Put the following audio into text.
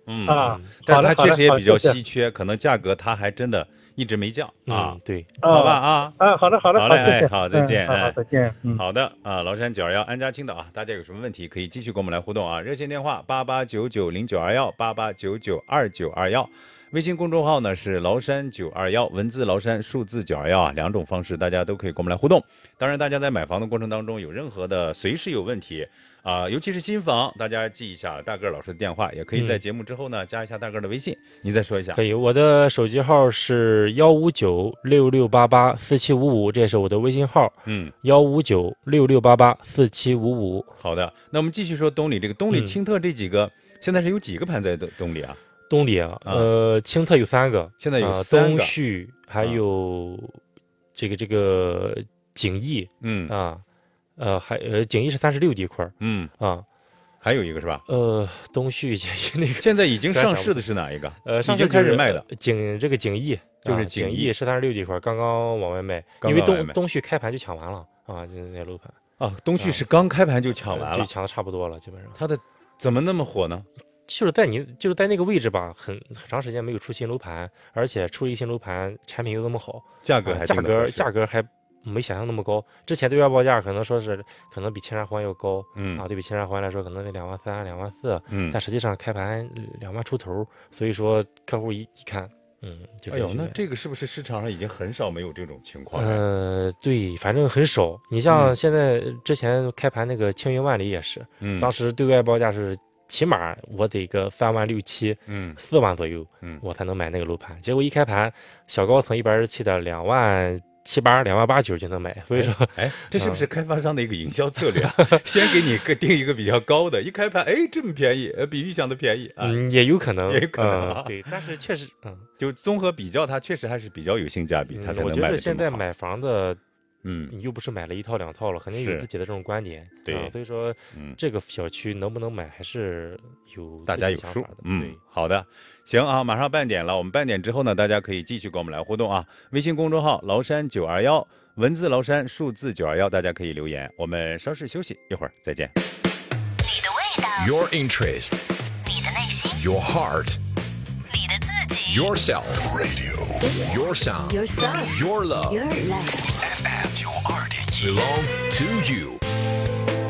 但是它确实也比较谢谢稀缺，可能价格它还真的一直没降啊。 对， 好吧啊。 好的， 好嘞， 谢谢， 好，再见， 好，再见。 好的啊，崂山921安家青岛啊，大家有什么问题可以继续跟我们来互动啊，热线电话8899092188992921，微信公众号呢是崂山921，文字崂山，数字921啊，两种方式大家都可以跟我们来互动。当然，大家在买房的过程当中有任何的随时有问题尤其是新房，大家记一下大个老师的电话，也可以在节目之后呢加一下大个的微信，你再说一下。 可以，我的手机号是15966884755，这也是我的微信号，15966884755。 好的，那我们继续说东里，这个东里、青特这几个，现在是有几个盘在东里啊？ 东里啊，青特有3个， 现在有3个， 东旭还有这个景逸，景逸是36地一块， 还有一个是吧？ 东旭那个现在已经上市的是哪一个？已经上市开始卖的。 景逸就是景逸是36地一块，刚刚往外卖，因为东旭开盘就抢完了啊，就那楼盘啊，东旭是刚开盘就抢完了， 就抢的差不多了，基本上。 它的怎么那么火呢？ 就是在那个位置吧，很长时间没有出新楼盘，而且出一新楼盘，产品又那么好， 价格还没想象那么高。之前对外报价可能说是比青山环要高，对比青山环来说可能得23000、24000，但实际上开盘2万出头，所以说客户一看， 哎呦，那这个是不是市场上已经很少没有这种情况了？ 对，反正很少。你像现在之前开盘那个青云万里也是，当时对外报价是。起码我得个3万6、7，4万左右，我才能买那个楼盘。结果一开盘，小高层127的2万7、8、2万8、9就能买。所以说， 这是不是开发商的一个营销策略啊？先给你定一个比较高的，一开盘，这么便宜，比预想的便宜啊， 也有可能， 对， 但是确实， 就综合比较，它确实还是比较有性价比，它才能卖得这么好。 我觉得现在买房的。你又不是买了1套2套了，肯定有自己的这种观点， 对， 所以说，这个小区能不能买还是有大家有数的， 对， 好的，行啊，马上半点了，我们半点之后呢，大家可以继续跟我们来互动啊，微信公众号崂山921，文字崂山，数字921，大家可以留言，我们稍事休息一会儿再见。 你的味道 ，Your interest， 你的内心 ，Your heart， 你的自己 ，Yourself Radio，Your sound，Your love，Your love，FM 92.1 ，Belong to you。